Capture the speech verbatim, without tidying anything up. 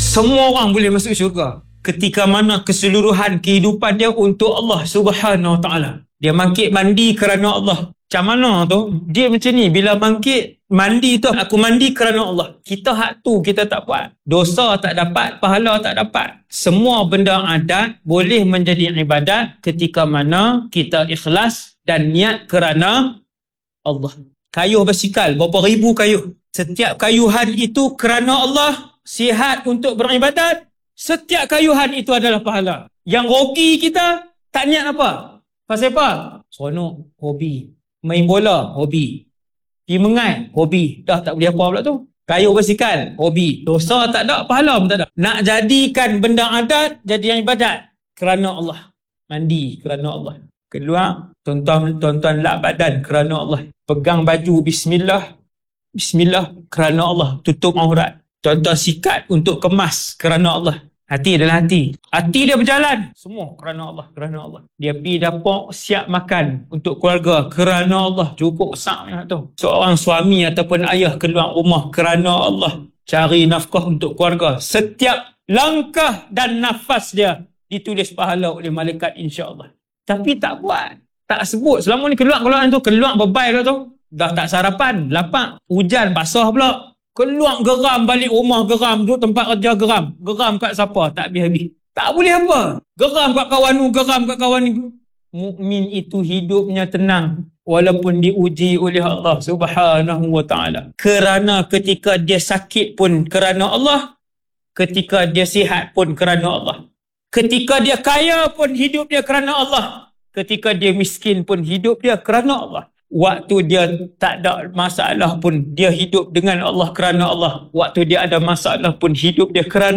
Semua orang boleh masuk syurga ketika mana keseluruhan kehidupan dia untuk Allah Subhanahu Wa Taala. Dia bangkit mandi kerana Allah. Macam mana tu? Dia macam ni. Bila bangkit mandi tu, aku mandi kerana Allah. Kita hak tu kita tak buat. Dosa tak dapat, pahala tak dapat. Semua benda adat boleh menjadi ibadat ketika mana kita ikhlas dan niat kerana Allah. Kayuh basikal, berapa ribu kayuh. Setiap kayuhan itu kerana Allah. Sihat untuk beribadat. Setiap kayuhan itu adalah pahala. Yang rogi kita tak niat apa? Pasal apa? Seronok, hobi. Main bola, hobi. Pergi mengai, hobi. Dah tak boleh apa pula tu. Kayuh basikal, hobi. Dosa tak ada, pahala pun tak ada. Nak jadikan benda adat jadi yang ibadat kerana Allah. Mandi kerana Allah. Keluar, tuan-tuan lap badan kerana Allah. Pegang baju, bismillah. Bismillah kerana Allah. Tutup aurat. Tuan-tuan sikat untuk kemas kerana Allah. Hati adalah hati. Hati dia berjalan. Semua kerana Allah. Kerana Allah. Dia pergi dapur siap makan untuk keluarga. Kerana Allah. Cukup besar tu. Seorang suami ataupun ayah keluar rumah kerana Allah. Cari nafkah untuk keluarga. Setiap langkah dan nafas dia ditulis pahala oleh malaikat insya-Allah. Tapi tak buat. Tak sebut. Selama ni keluar-keluar tu. Keluar bebai dah tu. Dah tak sarapan. Lapar. Hujan basah pula. Keluar geram balik rumah geram. Duduk tempat kerja geram. Geram kat siapa? Tak habis-habis. Tak boleh apa. Geram kat kawan tu, geram kat kawan ni. Mukmin itu hidupnya tenang. Walaupun diuji oleh Allah Subhanahu Wa Taala. Kerana ketika dia sakit pun kerana Allah. Ketika dia sihat pun kerana Allah. Ketika dia kaya pun hidup dia kerana Allah. Ketika dia miskin pun hidup dia kerana Allah. Waktu dia tak ada masalah pun dia hidup dengan Allah kerana Allah. Waktu dia ada masalah pun hidup dia kerana